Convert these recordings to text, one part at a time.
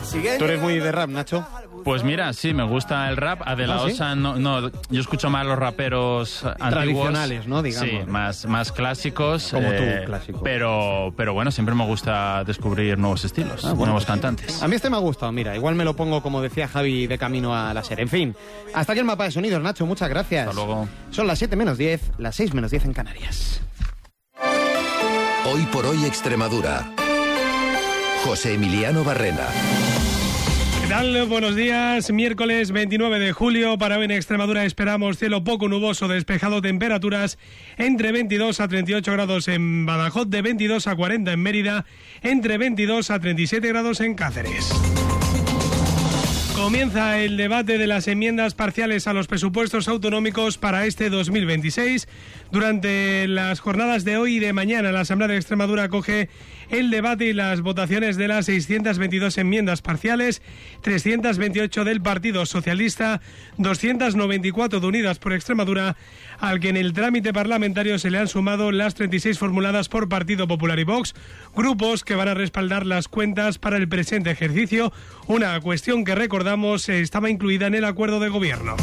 ¿Tú eres muy de rap, Nacho? Pues mira, sí, me gusta el rap. A De La ¿Sí? Osa, no, yo escucho más los raperos antiguos. Tradicionales, ¿no? Digamos. Sí, más clásicos. Como tú, clásico. Pero bueno, siempre me gusta descubrir nuevos estilos, nuevos cantantes. A mí este me ha gustado, mira, igual me lo pongo, como decía Javi, de camino a la SER. En fin, hasta aquí el mapa de sonidos, Nacho, muchas gracias. Hasta luego. Son las 7 menos 10, las 6 menos 10 en Canarias. Hoy por hoy Extremadura. José Emiliano Barrena. ¿Qué tal? Buenos días. Miércoles 29 de julio. Para hoy en Extremadura esperamos cielo poco nuboso, despejado, temperaturas entre 22 a 38 grados en Badajoz, de 22 a 40 en Mérida, entre 22 a 37 grados en Cáceres. Comienza el debate de las enmiendas parciales a los presupuestos autonómicos para este 2026. Durante las jornadas de hoy y de mañana, la Asamblea de Extremadura acoge el debate y las votaciones de las 622 enmiendas parciales, 328 del Partido Socialista, 294 de Unidas por Extremadura, al que en el trámite parlamentario se le han sumado las 36 formuladas por Partido Popular y Vox, grupos que van a respaldar las cuentas para el presente ejercicio, una cuestión que recordamos estaba incluida en el acuerdo de gobierno.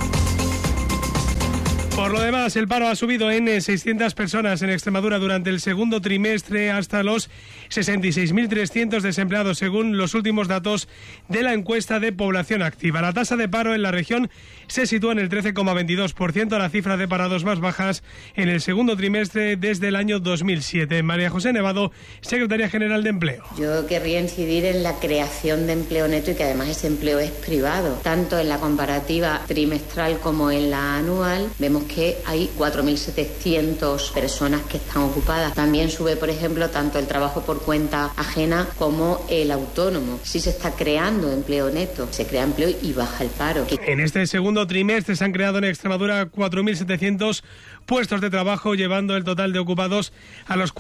Por lo demás, el paro ha subido en 600 personas en Extremadura durante el segundo trimestre hasta los 66.300 desempleados, según los últimos datos de la encuesta de población activa. La tasa de paro en la región se sitúa en el 13,22%, la cifra de parados más bajas en el segundo trimestre desde el año 2007. María José Nevado, secretaria general de Empleo. Yo querría incidir en la creación de empleo neto y que además ese empleo es privado. Tanto en la comparativa trimestral como en la anual vemos que hay 4.700 personas que están ocupadas. También sube, por ejemplo, tanto el trabajo por cuenta ajena como el autónomo. Sí se está creando empleo neto, se crea empleo y baja el paro. En este segundo trimestre se han creado en Extremadura 4.700 puestos de trabajo, llevando el total de ocupados a los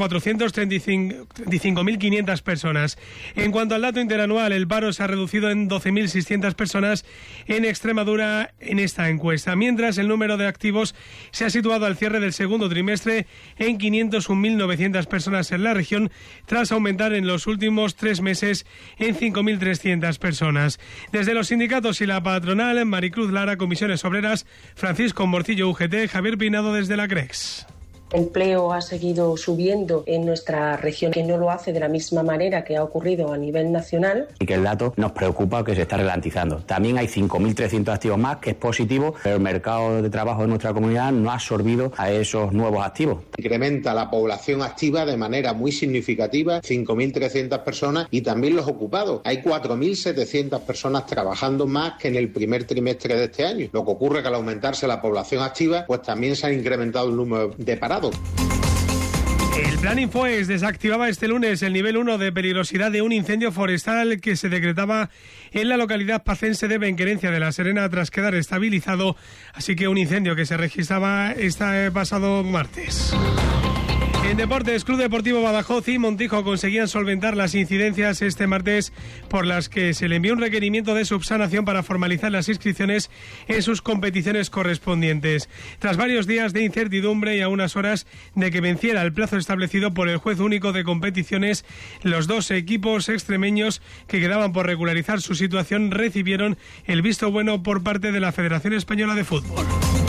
435.500 personas. En cuanto al dato interanual, el paro se ha reducido en 12.600 personas en Extremadura en esta encuesta, mientras el número de activos se ha situado al cierre del segundo trimestre en 501.900 personas en la región, tras aumentar en los últimos 3 meses en 5.300 personas. Desde los sindicatos y la patronal, Maricruz Lara, Comisiones Obreras, Francisco Morcillo, UGT, Javier Pinado desde la CREX. El empleo ha seguido subiendo en nuestra región, que no lo hace de la misma manera que ha ocurrido a nivel nacional. Y que el dato nos preocupa, que se está ralentizando. También hay 5.300 activos más, que es positivo, pero el mercado de trabajo de nuestra comunidad no ha absorbido a esos nuevos activos. Incrementa la población activa de manera muy significativa, 5.300 personas, y también los ocupados. Hay 4.700 personas trabajando más que en el primer trimestre de este año. Lo que ocurre es que al aumentarse la población activa, pues también se ha incrementado el número de parados. El Plan Infoes desactivaba este lunes el nivel 1 de peligrosidad de un incendio forestal que se decretaba en la localidad pacense de Benquerencia de la Serena tras quedar estabilizado, así que un incendio que se registraba este pasado martes. En deportes, Club Deportivo Badajoz y Montijo conseguían solventar las incidencias este martes por las que se le envió un requerimiento de subsanación para formalizar las inscripciones en sus competiciones correspondientes. Tras varios días de incertidumbre y a unas horas de que venciera el plazo establecido por el juez único de competiciones, los dos equipos extremeños que quedaban por regularizar su situación recibieron el visto bueno por parte de la Federación Española de Fútbol.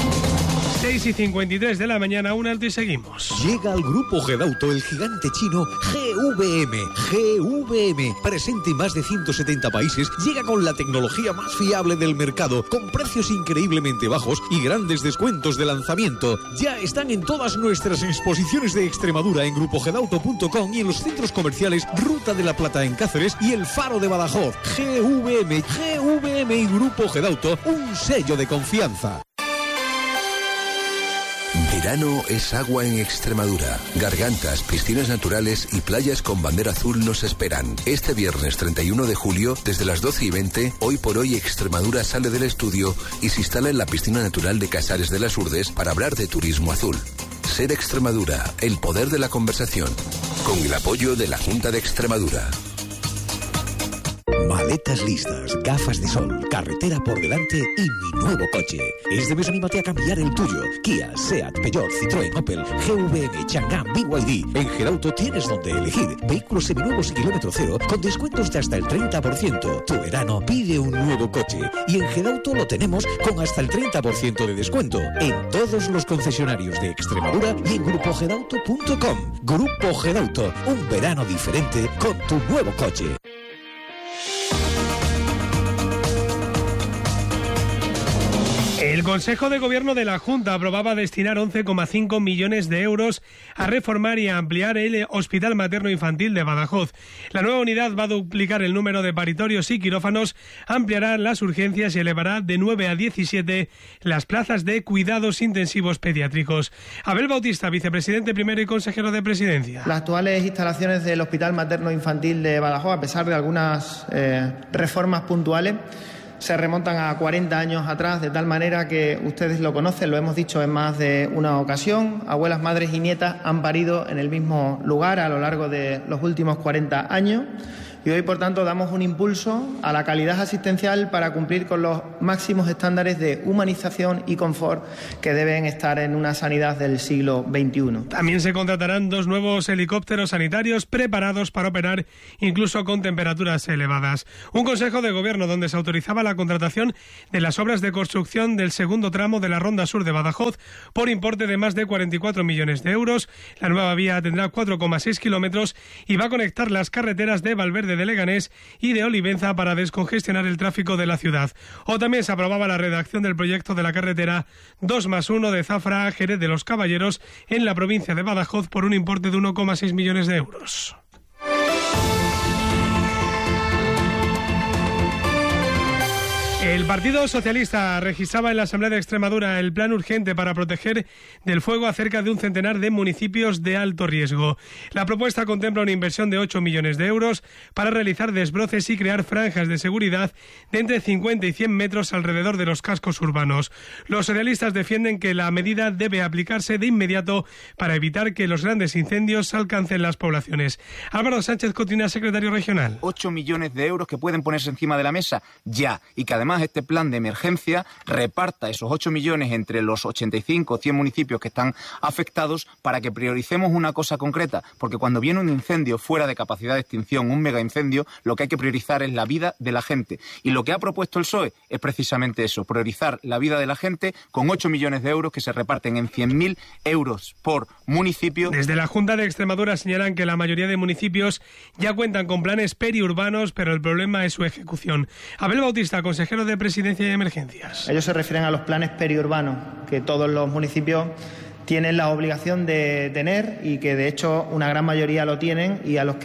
6:53 de la mañana, un alto y seguimos. Llega al Grupo Gedauto el gigante chino GVM. GVM, presente en más de 170 países, llega con la tecnología más fiable del mercado, con precios increíblemente bajos y grandes descuentos de lanzamiento. Ya están en todas nuestras exposiciones de Extremadura en grupogedauto.com y en los centros comerciales Ruta de la Plata en Cáceres y El Faro de Badajoz. GVM y Grupo Gedauto, un sello de confianza. Verano es agua en Extremadura. Gargantas, piscinas naturales y playas con bandera azul nos esperan. Este viernes 31 de julio, desde las 12:20, Hoy por Hoy Extremadura sale del estudio y se instala en la piscina natural de Casares de las Urdes para hablar de turismo azul. Ser Extremadura, el poder de la conversación. Con el apoyo de la Junta de Extremadura. maletas listas, gafas de sol, carretera por delante y mi nuevo coche. Este mes anímate a cambiar el tuyo. Kia, Seat, Peugeot, Citroën, Opel, GVM, Chang'an, BYD. En Gerauto tienes donde elegir vehículos seminuevos y kilómetro cero con descuentos de hasta el 30%. Tu verano pide un nuevo coche y en Gerauto lo tenemos con hasta el 30% de descuento en todos los concesionarios de Extremadura y en grupogerauto.com. Grupo Gerauto, un verano diferente con tu nuevo coche. El Consejo de Gobierno de la Junta aprobaba destinar 11,5 millones de euros a reformar y a ampliar el Hospital Materno Infantil de Badajoz. La nueva unidad va a duplicar el número de paritorios y quirófanos, ampliará las urgencias y elevará de 9 a 17 las plazas de cuidados intensivos pediátricos. Abel Bautista, vicepresidente primero y consejero de Presidencia. Las actuales instalaciones del Hospital Materno Infantil de Badajoz, a pesar de algunas reformas puntuales, se remontan a 40 años atrás, de tal manera que ustedes lo conocen, lo hemos dicho en más de una ocasión. Abuelas, madres y nietas han parido en el mismo lugar a lo largo de los últimos 40 años. Y hoy, por tanto, damos un impulso a la calidad asistencial para cumplir con los máximos estándares de humanización y confort que deben estar en una sanidad del siglo XXI. También se contratarán 2 nuevos helicópteros sanitarios preparados para operar incluso con temperaturas elevadas. Un consejo de gobierno donde se autorizaba la contratación de las obras de construcción del segundo tramo de la Ronda Sur de Badajoz por importe de más de 44 millones de euros. La nueva vía tendrá 4,6 kilómetros y va a conectar las carreteras de Valverde de Leganés y de Olivenza para descongestionar el tráfico de la ciudad. O también se aprobaba la redacción del proyecto de la carretera 2+1 de Zafra a Jerez de los Caballeros en la provincia de Badajoz por un importe de 1,6 millones de euros. El Partido Socialista registraba en la Asamblea de Extremadura el plan urgente para proteger del fuego a cerca de un centenar de municipios de alto riesgo. La propuesta contempla una inversión de 8 millones de euros para realizar desbroces y crear franjas de seguridad de entre 50 y 100 metros alrededor de los cascos urbanos. Los socialistas defienden que la medida debe aplicarse de inmediato para evitar que los grandes incendios alcancen las poblaciones. Álvaro Sánchez Cotina, secretario regional. 8 millones de euros que pueden ponerse encima de la mesa ya, y que además este plan de emergencia reparta esos 8 millones entre los 85 o 100 municipios que están afectados para que prioricemos una cosa concreta, porque cuando viene un incendio fuera de capacidad de extinción, un mega incendio, lo que hay que priorizar es la vida de la gente. Y lo que ha propuesto el PSOE es precisamente eso, priorizar la vida de la gente con 8 millones de euros que se reparten en 100.000 euros por municipio. Desde la Junta de Extremadura señalan que la mayoría de municipios ya cuentan con planes periurbanos, pero el problema es su ejecución. Abel Bautista, consejero de Presidencia y Emergencias. Ellos se refieren a los planes periurbanos que todos los municipios tienen la obligación de tener y que de hecho una gran mayoría lo tienen y a los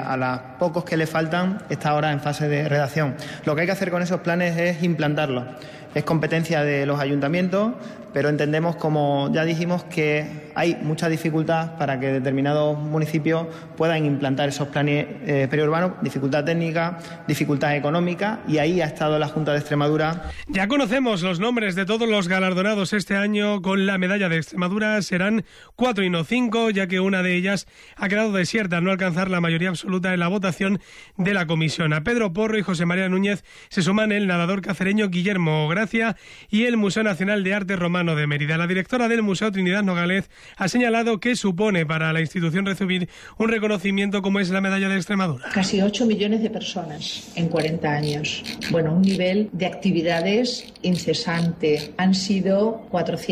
pocos que le faltan está ahora en fase de redacción. Lo que hay que hacer con esos planes es implantarlos. Es competencia de los ayuntamientos, pero entendemos, como ya dijimos, que hay mucha dificultad para que determinados municipios puedan implantar esos planes periurbanos, dificultad técnica, dificultad económica, y ahí ha estado la Junta de Extremadura. Ya conocemos los nombres de todos los galardonados este año con la medalla de Extremadura. Serán 4 y no 5, ya que una de ellas ha quedado desierta al no alcanzar la mayoría absoluta en la votación de la comisión. A Pedro Porro y José María Núñez se suman el nadador cacereño Guillermo Gracia y el Museo Nacional de Arte Romano de Mérida. La directora del Museo, Trinidad Nogales, ha señalado que supone para la institución recibir un reconocimiento como es la medalla de Extremadura. Casi 8 millones de personas en 40 años. Bueno, un nivel de actividades incesante. Han sido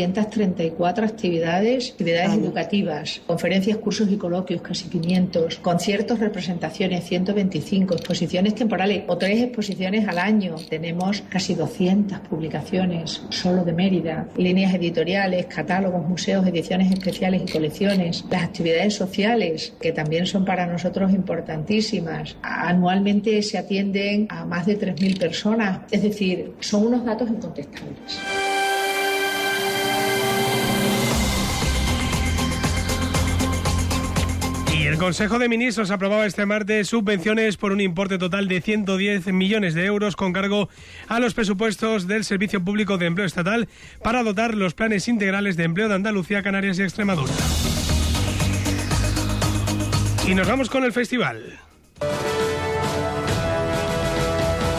434 actividades educativas, conferencias, cursos y coloquios, casi 500, conciertos, representaciones, 125, exposiciones temporales o 3 exposiciones al año. Tenemos casi 200 publicaciones solo de Mérida, líneas editoriales, catálogos, museos, ediciones especiales y colecciones. Las actividades sociales, que también son para nosotros importantísimas. Anualmente se atienden a más de 3.000 personas, es decir, son unos datos incontestables. El Consejo de Ministros aprobaba este martes subvenciones por un importe total de 110 millones de euros con cargo a los presupuestos del Servicio Público de Empleo Estatal para dotar los planes integrales de empleo de Andalucía, Canarias y Extremadura. Y nos vamos con el festival.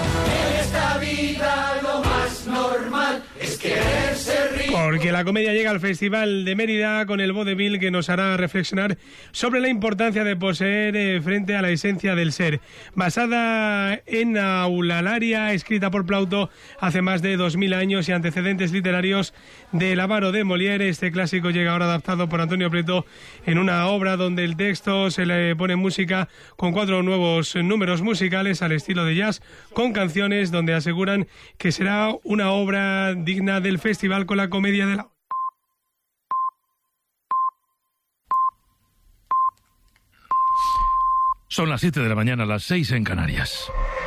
Porque la comedia llega al Festival de Mérida con el vodevil, que nos hará reflexionar sobre la importancia de poseer frente a la esencia del ser. Basada en Aulalaria, escrita por Plauto hace más de 2000 años y antecedentes literarios del Avaro de Molière, este clásico llega ahora adaptado por Antonio Prieto en una obra donde el texto se le pone música con 4 nuevos números musicales al estilo de jazz, con canciones donde aseguran que será una obra digna del festival con la comedia de la... Son las 7 de la mañana, las 6 en Canarias.